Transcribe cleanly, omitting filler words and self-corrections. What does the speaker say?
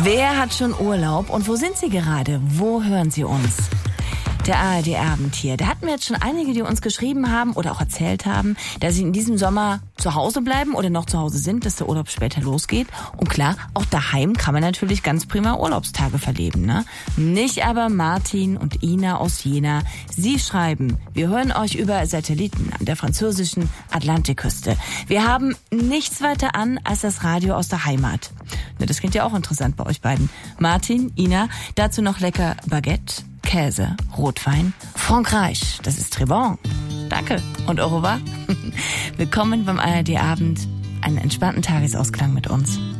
Wer hat schon Urlaub und wo sind Sie gerade? Wo hören Sie uns? Der ARD-Abend hier. Da hatten wir jetzt schon einige, die uns geschrieben haben oder auch erzählt haben, dass sie in diesem Sommer zu Hause bleiben oder noch zu Hause sind, dass der Urlaub später losgeht. Und klar, auch daheim kann man natürlich ganz prima Urlaubstage verleben, ne? Nicht aber Martin und Ina aus Jena. Sie schreiben, wir hören euch über Satelliten an der französischen Atlantikküste. Wir haben nichts weiter an als das Radio aus der Heimat. Ne, das klingt ja auch interessant bei euch beiden. Martin, Ina, dazu noch lecker Baguette, Käse, Rotwein, Frankreich, das ist très bon. Danke und au revoir. Willkommen beim ARD-Abend. Einen entspannten Tagesausklang mit uns.